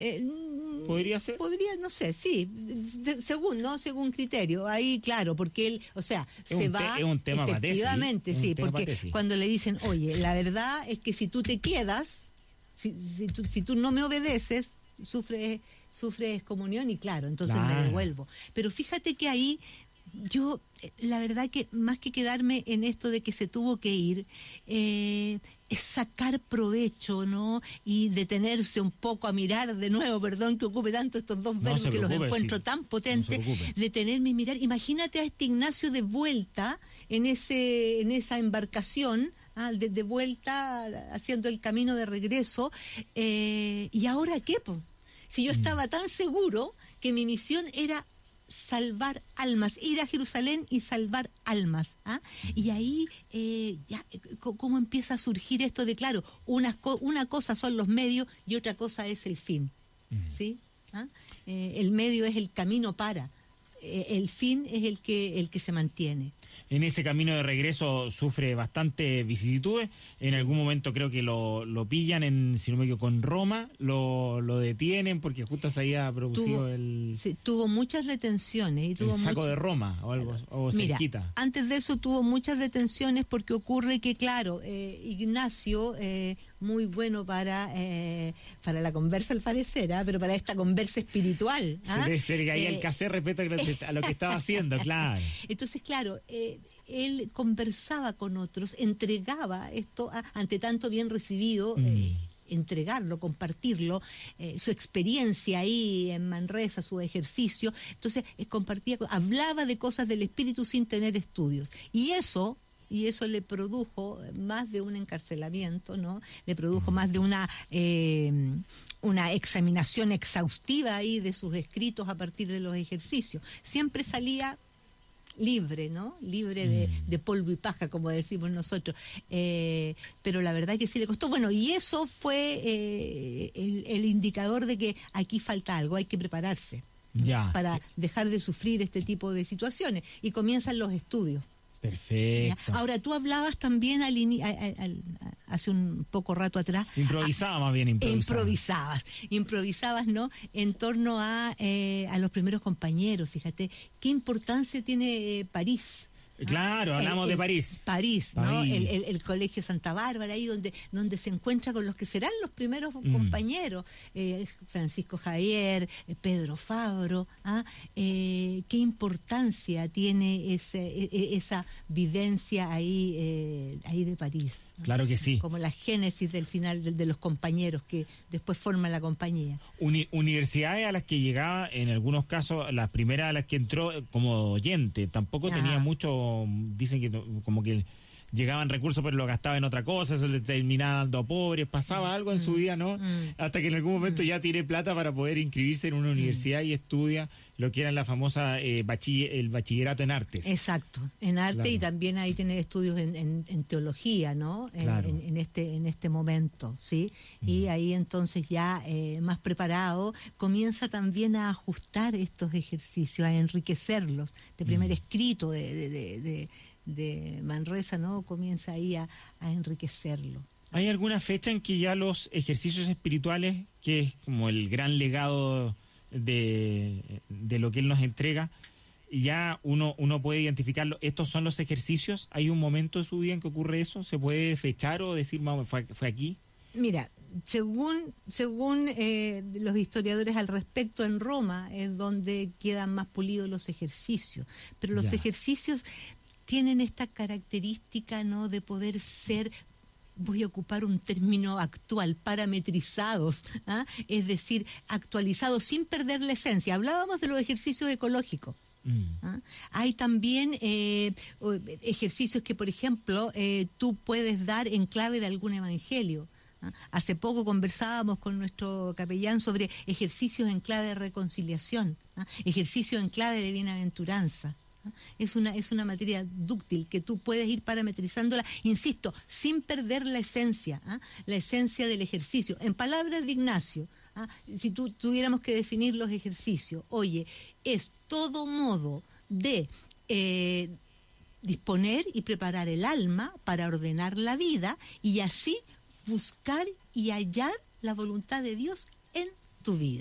¿Podría ser? Podría, no sé, sí, según criterio. Ahí, claro, porque él, o sea, es un tema efectivamente, para tesis, sí, porque cuando le dicen, oye, la verdad es que si tú te quedas, si tú no me obedeces, sufres excomunión y claro, entonces me devuelvo. Pero fíjate que ahí yo, la verdad que más que quedarme en esto de que se tuvo que ir, es sacar provecho, ¿no? Y detenerse un poco a mirar de nuevo, perdón que ocupe tanto estos dos verbos que los encuentro tan potentes, detenerme y mirar. Imagínate a este Ignacio de vuelta en esa embarcación, de vuelta haciendo el camino de regreso, ¿y ahora qué, po? Si yo estaba tan seguro que mi misión era salvar almas, ir a Jerusalén y salvar almas. Y ahí ya cómo empieza a surgir esto de, claro, una cosa son los medios y otra cosa es el fin. ¿Sí? El medio es el camino el fin es el que se mantiene. En ese camino de regreso sufre bastante vicisitudes. En algún momento creo que lo pillan, si no me equivoco, con Roma, lo detienen porque justo se había producido tuvo muchas retenciones. Y tuvo el saco de Roma o algo, o mira, cerquita. Antes de eso tuvo muchas retenciones porque ocurre que, claro, Ignacio, muy bueno para la conversa al parecer, pero para esta conversa espiritual. Se le caía el cassette respecto a lo que estaba haciendo, claro. Entonces, claro, él conversaba con otros, entregaba esto, ante tanto bien recibido, entregarlo, compartirlo, su experiencia ahí en Manresa, su ejercicio. Entonces, hablaba de cosas del espíritu sin tener estudios. Y eso le produjo más de un encarcelamiento, ¿no? Le produjo más de una examinación exhaustiva ahí de sus escritos a partir de los ejercicios. Siempre salía libre, ¿no? Libre de polvo y paja, como decimos nosotros. Pero la verdad que sí le costó. Bueno, y eso fue el indicador de que aquí falta algo, hay que prepararse para dejar de sufrir este tipo de situaciones. Y comienzan los estudios. Perfecto. ¿Ya? Ahora, tú hablabas también hace un poco rato atrás. Improvisabas, ¿no? En torno a los primeros compañeros. Fíjate, qué importancia tiene París. Claro, hablamos de París. París, ¿no? El Colegio Santa Bárbara, ahí donde se encuentra con los que serán los primeros compañeros, Francisco Javier, Pedro Fabro. Qué importancia tiene esa vivencia ahí de París. Claro que sí. Como la génesis del final de los compañeros que después forman la compañía. Universidades a las que llegaba, en algunos casos, las primeras a las que entró como oyente, tampoco tenía mucho, dicen que como que llegaban recursos pero lo gastaba en otra cosa, eso le terminaba dando a pobres, pasaba algo en su vida, ¿no? Hasta que en algún momento ya tiene plata para poder inscribirse en una universidad y estudia lo que era la famosa el bachillerato en artes. Exacto, en arte, claro. Y también ahí tiene estudios en teología, ¿no? Claro. En este momento, ¿sí? Y ahí entonces ya más preparado comienza también a ajustar estos ejercicios, a enriquecerlos. De primer escrito de Manresa, ¿no? Comienza ahí a enriquecerlo. ¿Hay alguna fecha en que ya los ejercicios espirituales, que es como el gran legado de lo que él nos entrega, ya uno puede identificarlo? ¿Estos son los ejercicios? ¿Hay un momento de su vida en que ocurre eso? ¿Se puede fechar o decir, fue aquí? Mira, según los historiadores al respecto, en Roma es donde quedan más pulidos los ejercicios, pero los ejercicios tienen esta característica, ¿no?, de poder ser, voy a ocupar un término actual, parametrizados, es decir, actualizados sin perder la esencia. Hablábamos de los ejercicios ecológicos. Hay también ejercicios que, por ejemplo, tú puedes dar en clave de algún evangelio. Hace poco conversábamos con nuestro capellán sobre ejercicios en clave de reconciliación, ejercicios en clave de bienaventuranza. Es una materia dúctil que tú puedes ir parametrizándola, insisto, sin perder la esencia del ejercicio. En palabras de Ignacio, si tuviéramos que definir los ejercicios, oye, es todo modo de disponer y preparar el alma para ordenar la vida y así buscar y hallar la voluntad de Dios en tu vida.